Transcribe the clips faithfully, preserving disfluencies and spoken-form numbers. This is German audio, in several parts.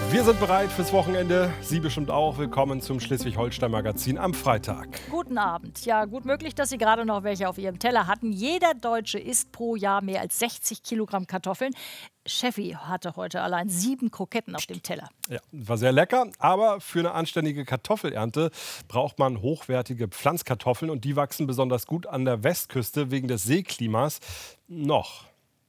Wir sind bereit fürs Wochenende. Sie bestimmt auch. Willkommen zum Schleswig-Holstein-Magazin am Freitag. Guten Abend. Ja, gut möglich, dass Sie gerade noch welche auf Ihrem Teller hatten. Jeder Deutsche isst pro Jahr mehr als sechzig Kilogramm Kartoffeln. Cheffi hatte heute allein sieben Kroketten auf dem Teller. Ja, war sehr lecker, aber für eine anständige Kartoffelernte braucht man hochwertige Pflanzkartoffeln und die wachsen besonders gut an der Westküste wegen des Seeklimas. Noch.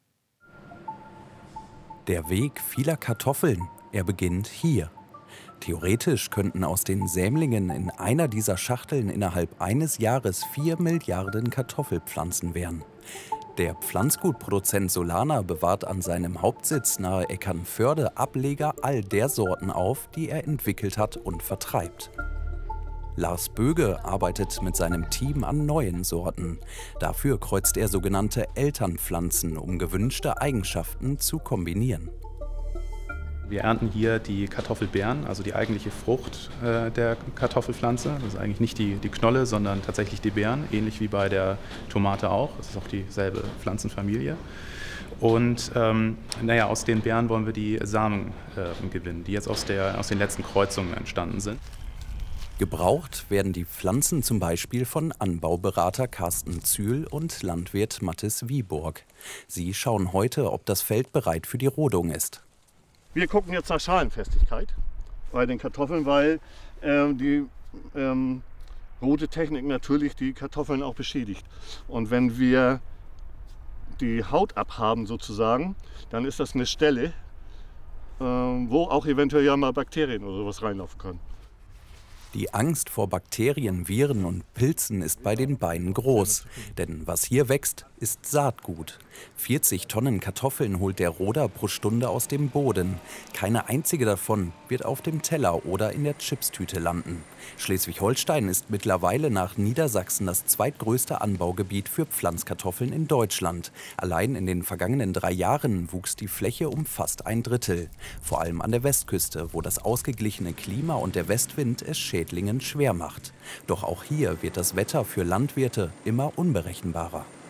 Der Weg vieler Kartoffeln, er beginnt hier. Theoretisch könnten aus den Sämlingen in einer dieser Schachteln innerhalb eines Jahres vier Milliarden Kartoffelpflanzen werden. Der Pflanzgutproduzent Solana bewahrt an seinem Hauptsitz nahe Eckernförde Ableger all der Sorten auf, die er entwickelt hat und vertreibt. Lars Böge arbeitet mit seinem Team an neuen Sorten. Dafür kreuzt er sogenannte Elternpflanzen, um gewünschte Eigenschaften zu kombinieren. Wir ernten hier die Kartoffelbeeren, also die eigentliche Frucht äh, der Kartoffelpflanze. Das ist eigentlich nicht die, die Knolle, sondern tatsächlich die Beeren, ähnlich wie bei der Tomate auch. Das ist auch dieselbe Pflanzenfamilie. Und ähm, naja, aus den Beeren wollen wir die Samen äh, gewinnen, die jetzt aus, der, aus den letzten Kreuzungen entstanden sind. Gebraucht werden die Pflanzen zum Beispiel von Anbauberater Carsten Zühl und Landwirt Mathis Wieborg. Sie schauen heute, ob das Feld bereit für die Rodung ist. Wir gucken jetzt nach Schalenfestigkeit bei den Kartoffeln, weil äh, die ähm, rote Technik natürlich die Kartoffeln auch beschädigt. Und wenn wir die Haut abhaben sozusagen, dann ist das eine Stelle, äh, wo auch eventuell ja mal Bakterien oder sowas reinlaufen können. Die Angst vor Bakterien, Viren und Pilzen ist bei den Beinen groß. Denn was hier wächst, ist Saatgut. vierzig Tonnen Kartoffeln holt der Roder pro Stunde aus dem Boden. Keine einzige davon wird auf dem Teller oder in der Chipstüte landen. Schleswig-Holstein ist mittlerweile nach Niedersachsen das zweitgrößte Anbaugebiet für Pflanzkartoffeln in Deutschland. Allein in den vergangenen drei Jahren wuchs die Fläche um fast ein Drittel. Vor allem an der Westküste, wo das ausgeglichene Klima und der Westwind es Schädlingen schwer macht. Doch auch hier wird das Wetter für Landwirte immer unberechenbarer.